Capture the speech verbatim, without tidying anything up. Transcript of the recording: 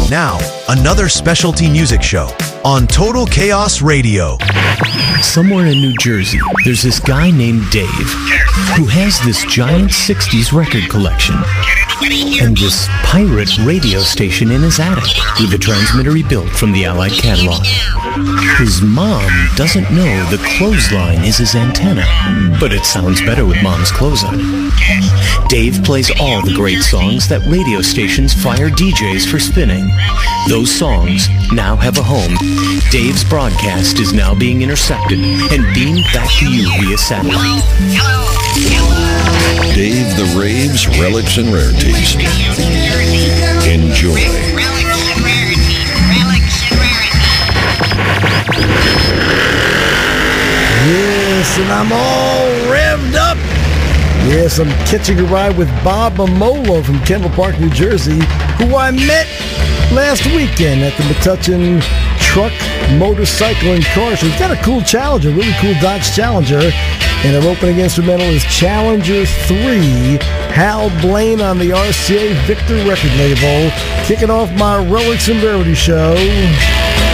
Now, another specialty music show on Total Chaos Radio. Somewhere in New Jersey, there's this guy named Dave who has this giant sixties record collection and this pirate radio station in his attic with a transmitter he built from the Allied catalog. His mom doesn't know the clothesline is his antenna, but it sounds better with mom's clothes on. Dave plays all the great songs that radio stations fire D Js for spinning. Those songs now have a home. Dave's broadcast is now being intercepted and beamed back to you via satellite. Dave the Raves, Relics and Rarities. Enjoy. Yes, and I'm all revved up. Yes, I'm catching a ride with Bob Mamolo from Kendall Park, New Jersey, who I met last weekend at the Metuchen Truck, Motorcycle, and Car Show. He's got a cool Challenger, really cool Dodge Challenger. And our opening instrumental is Challenger three, Hal Blaine on the R C A Victor record label. Kicking off my Relics and Rarities show.